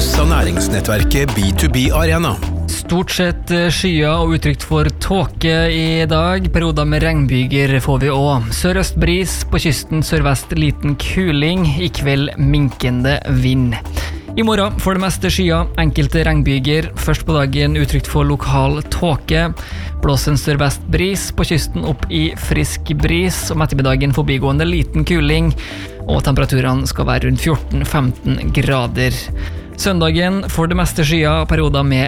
produsert av næringsnettverket B2B Arena. Stort sett skyer og utrygt for tåke i dag. Perioder med regnbyger får vi også. Sørøst bris, på kysten sørvest liten kuling. I kveld minkende vind. I morgen for det meste skyer, enkelte regnbyger. Først på dagen utrygt for lokal tåke. Blåser en sørvest bris, på kysten opp i frisk bris. Om ettermiddagen forbigående liten kuling. Og temperaturene skal være rundt 14-15 grader. Søndagen for det meste skyer, perioder med